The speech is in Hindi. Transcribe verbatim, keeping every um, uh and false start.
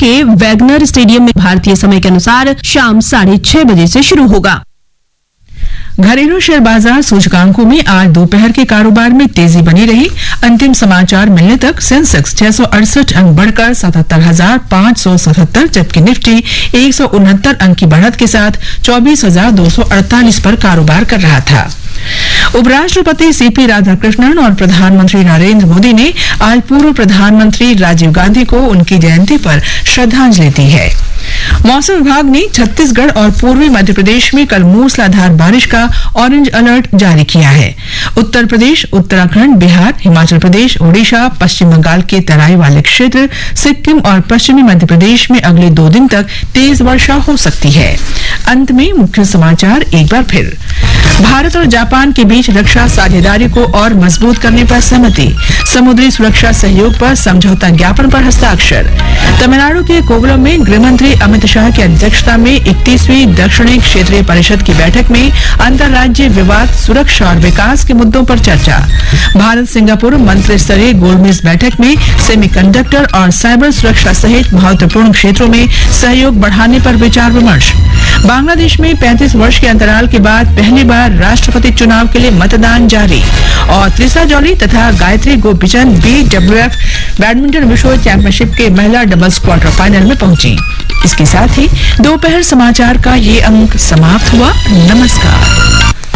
के वैगनर स्टेडियम में भारतीय समय के अनुसार शाम साढ़े छह बजे से शुरू होगा। घरेलू शेयर बाजार सूचकांकों में आज दोपहर के कारोबार में तेजी बनी रही। अंतिम समाचार मिलने तक सेंसेक्स छह सौ अड़सठ अंक बढ़कर सतहत्तर हजार पाँच सौ सतहत्तर, जबकि निफ्टी एक सौ उनहत्तर अंक की बढ़त के साथ चौबीस हजार दो सौ अड़तालीस पर कारोबार कर रहा था। उपराष्ट्रपति सीपी राधाकृष्णन और प्रधानमंत्री नरेंद्र मोदी ने आज पूर्व प्रधानमंत्री राजीव गांधी को उनकी जयंती पर श्रद्धांजलि दी है। मौसम विभाग ने छत्तीसगढ़ और पूर्वी मध्य प्रदेश में कल मूसलाधार बारिश का ऑरेंज अलर्ट जारी किया है। उत्तर प्रदेश, उत्तराखंड, बिहार, हिमाचल प्रदेश, ओडिशा, पश्चिम बंगाल के तराई वाले क्षेत्र, सिक्किम और पश्चिमी मध्य प्रदेश में अगले दो दिन तक तेज वर्षा हो सकती है। अंत में मुख्य समाचार एक बार फिर। भारत और जापान के बीच रक्षा साझेदारी को और मजबूत करने पर सहमति। समुद्री सुरक्षा सहयोग पर समझौता ज्ञापन पर हस्ताक्षर। तमिलनाडु के कोवलम में गृहमंत्री अमित शाह की अध्यक्षता में इकतीसवीं दक्षिणी क्षेत्रीय परिषद की बैठक में अंतर्राज्यीय विवाद, सुरक्षा और विकास के मुद्दों पर चर्चा। भारत सिंगापुर मंत्री स्तरीय गोलमेज बैठक में सेमीकंडक्टर और साइबर सुरक्षा सहित महत्वपूर्ण क्षेत्रों में सहयोग बढ़ाने पर विचार विमर्श। बांग्लादेश में पैंतीस वर्ष के अंतराल के बाद पहली बार राष्ट्रपति चुनाव के लिए मतदान जारी। और त्रिसा जॉली तथा गायत्री गोपीचंद बीडब्ल्यूएफ बैडमिंटन विश्व चैंपियनशिप के महिला डबल्स क्वार्टर फाइनल में पहुंची। इसके साथ ही दोपहर समाचार का ये अंक समाप्त हुआ। नमस्कार।